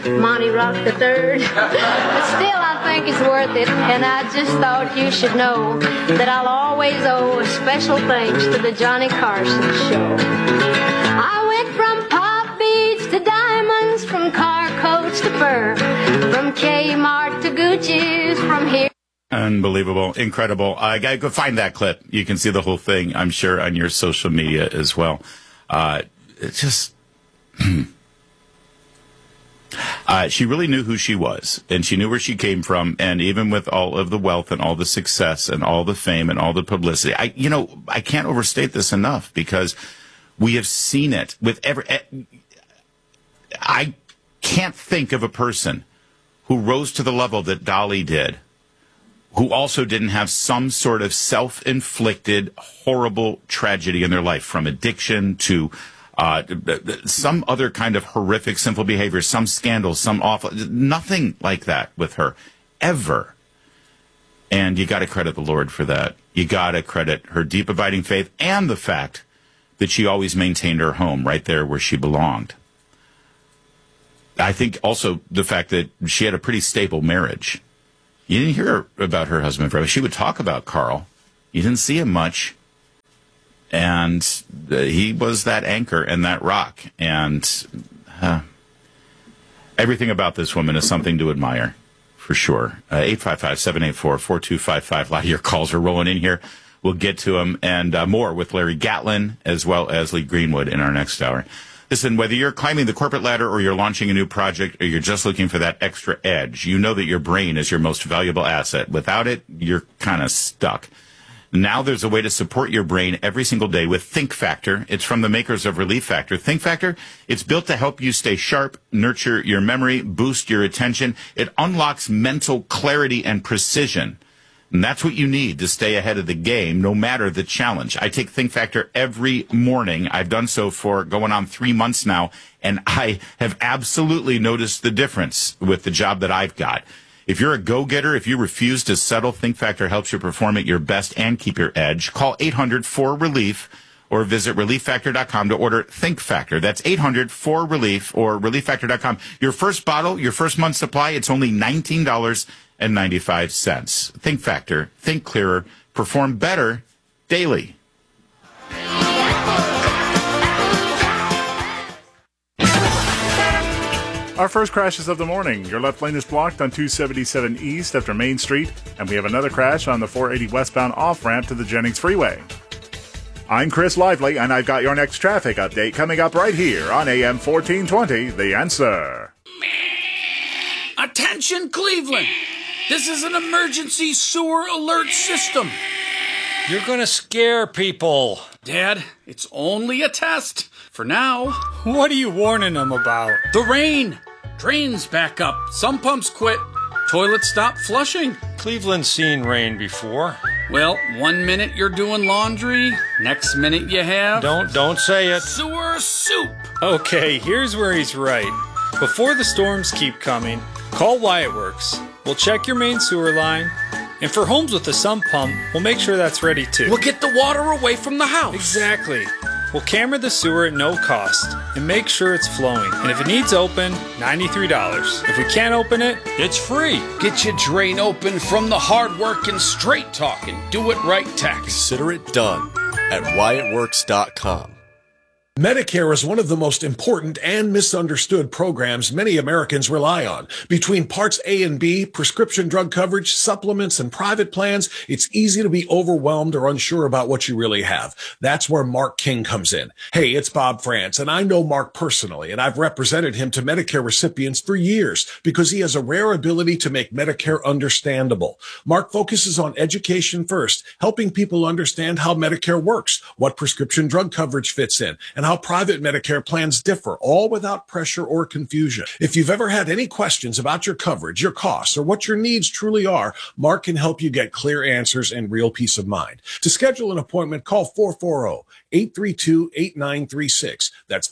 Monty Rock the Third. But still, I think it's worth it, and I just thought you should know that I'll always owe a special thanks to the Johnny Carson Show. I went from pop beads to diamonds, from car coats to fur, from Kmart to Gucci's, from here. Unbelievable. Incredible. I got to go find that clip. You can see the whole thing, I'm sure, on your social media as well. It's just... she really knew who she was, and she knew where she came from, and even with all of the wealth and all the success and all the fame and all the publicity, I can't overstate this enough, because we have seen it with I can't think of a person who rose to the level that Dolly did, who also didn't have some sort of self-inflicted, horrible tragedy in their life, from addiction to some other kind of horrific, sinful behavior, some scandal, some awful, nothing like that with her, ever. And you got to credit the Lord for that. You got to credit her deep, abiding faith and the fact that she always maintained her home right there where she belonged. I think also the fact that she had a pretty stable marriage. You didn't hear about her husband forever. She would talk about Carl. You didn't see him much. And he was that anchor and that rock. And everything about this woman is something to admire, for sure. 855-784-4255. A lot of your calls are rolling in here. We'll get to them, and more with Larry Gatlin as well as Lee Greenwood in our next hour. Listen, whether you're climbing the corporate ladder or you're launching a new project or you're just looking for that extra edge, you know that your brain is your most valuable asset. Without it, you're kind of stuck. Now there's a way to support your brain every single day with Think Factor. It's from the makers of Relief Factor. Think Factor, it's built to help you stay sharp, nurture your memory, boost your attention. It unlocks mental clarity and precision. And that's what you need to stay ahead of the game, no matter the challenge. I take Think Factor every morning. I've done so for going on 3 months now, and I have absolutely noticed the difference with the job that I've got. If you're a go-getter, if you refuse to settle, Think Factor helps you perform at your best and keep your edge. Call 800-4RELIEF or visit ReliefFactor.com to order Think Factor. That's 800-4RELIEF or ReliefFactor.com. Your first bottle, your first month's supply, it's only $19.95. Think Factor. Think clearer. Perform better daily. Our first crashes of the morning. Your left lane is blocked on 277 East after Main Street, and we have another crash on the 480 westbound off-ramp to the Jennings Freeway. I'm Chris Lively, and I've got your next traffic update coming up right here on AM 1420, The Answer. Attention, Cleveland! This is an emergency sewer alert system. You're gonna scare people. Dad, it's only a test. For now. What are you warning them about? The rain. Drains back up. Some pumps quit. Toilets stop flushing. Cleveland's seen rain before. Well, 1 minute you're doing laundry. Next minute you have... Don't say it. Sewer soup. Okay, here's where he's right. Before the storms keep coming, call Wyatt Works. We'll check your main sewer line. And for homes with a sump pump, we'll make sure that's ready too. We'll get the water away from the house. Exactly. We'll camera the sewer at no cost and make sure it's flowing. And if it needs open, $93. If we can't open it, it's free. Get your drain open from the hard work and straight talking. Do it right tax. Consider it done at WyattWorks.com. Medicare is one of the most important and misunderstood programs many Americans rely on. Between Parts A and B, prescription drug coverage, supplements, and private plans, it's easy to be overwhelmed or unsure about what you really have. That's where Mark King comes in. Hey, it's Bob France, and I know Mark personally, and I've represented him to Medicare recipients for years because he has a rare ability to make Medicare understandable. Mark focuses on education first, helping people understand how Medicare works, what prescription drug coverage fits in, and how private Medicare plans differ, all without pressure or confusion. If you've ever had any questions about your coverage, your costs, or what your needs truly are, Mark can help you get clear answers and real peace of mind. To schedule an appointment, call 440-832-8936. That's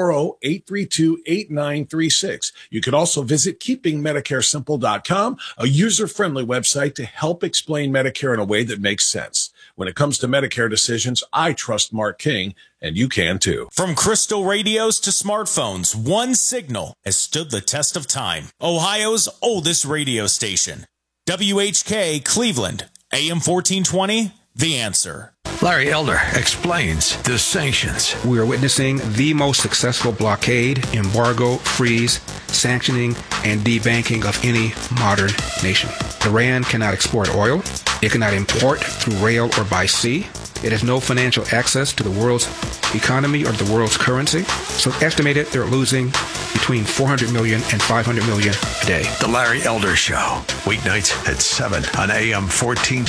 440-832-8936. You can also visit keepingmedicaresimple.com, a user-friendly website to help explain Medicare in a way that makes sense. When it comes to Medicare decisions, I trust Mark King, and you can too. From crystal radios to smartphones, one signal has stood the test of time. Ohio's oldest radio station. WHK Cleveland, AM 1420, The Answer. Larry Elder explains the sanctions. We are witnessing the most successful blockade, embargo, freeze, sanctioning, and debanking of any modern nation. Iran cannot export oil. It cannot import through rail or by sea. It has no financial access to the world's economy or the world's currency. So estimated they're losing between 400 million and 500 million a day. The Larry Elder Show, weeknights at 7 on AM 14.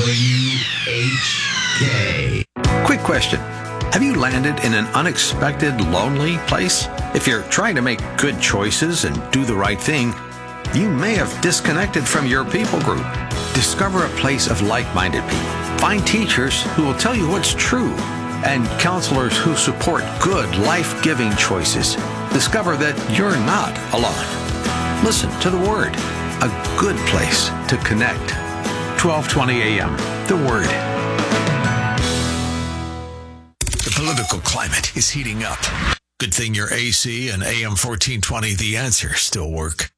WHK. Quick question. Have you landed in an unexpected, lonely place? If you're trying to make good choices and do the right thing, you may have disconnected from your people group. Discover a place of like-minded people. Find teachers who will tell you what's true and counselors who support good, life-giving choices. Discover that you're not alone. Listen to the Word, a good place to connect. 1220 a.m. The Word. The political climate is heating up. Good thing your AC and AM 1420 The Answer still work.